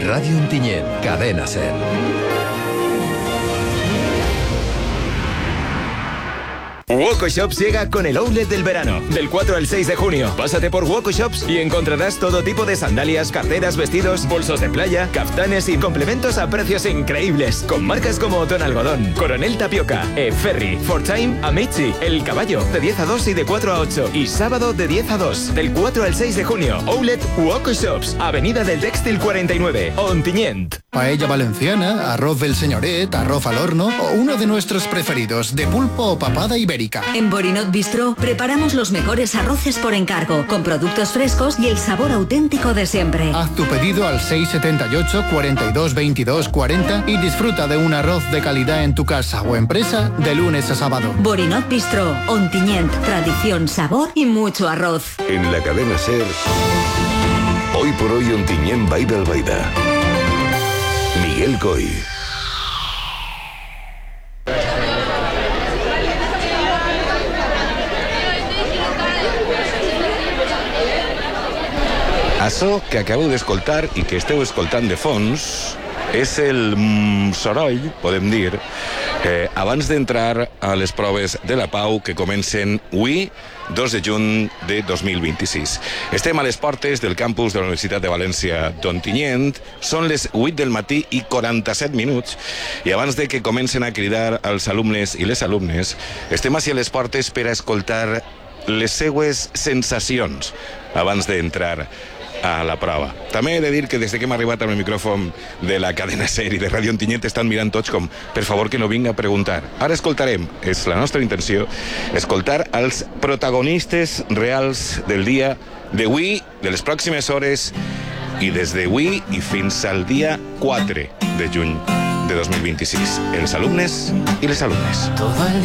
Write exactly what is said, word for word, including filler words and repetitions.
Radio Ontinyent, Cadena Ser. Woco Shops llega con el outlet del verano. Del cuatro al seis de junio, pásate por Woco Shops y encontrarás todo tipo de sandalias, carteras, vestidos, bolsos de playa, kaftanes y complementos a precios increíbles. Con marcas como Otón Algodón, Coronel Tapioca, E-Ferry, For Time, Amici, El Caballo, de diez a dos y de cuatro a ocho. Y sábado de diez a dos. Del cuatro al seis de junio, outlet Woco Shops, Avenida del Textil cuarenta y nueve, Ontinyent. Paella valenciana, arroz del señoret, arroz al horno o uno de nuestros preferidos, de pulpo o papada ibérica. En Borinot Bistro preparamos los mejores arroces por encargo, con productos frescos y el sabor auténtico de siempre. Haz tu pedido al seis setenta y ocho, cuarenta y dos, veintidós, cuarenta y disfruta de un arroz de calidad en tu casa o empresa de lunes a sábado. Borinot Bistro, Ontinyent, tradición, sabor y mucho arroz. En la Cadena Ser, hoy por hoy Ontinyent Baida Albaida. Miguel Coy. Això que acabeu d'escoltar i que esteu escoltant de fons és el mm, soroll, podem dir, eh, abans d'entrar a les proves de la Pau que comencen avui, dos de juny de dos mil vint-i-sis. Estem a les portes del campus de la Universitat de València d'Ontinyent, són les vuit del matí i quaranta-set minuts, i abans de que comencen a cridar els alumnes i les alumnes, estem així a les portes per a escoltar les seues sensacions abans d'entrar a la prova. També he de dir que des que hem arribat amb el micròfon de la Cadena Ser i de Ràdio Ontinyent estan mirant tots com, per favor, que no vinga a preguntar. Ara escoltarem, és la nostra intenció, escoltar els protagonistes reals del dia d'avui, de les pròximes hores, i des d'avui i fins al dia quatre de juny de dos mil vint-i-sis. Els alumnes i les alumnes. Todo el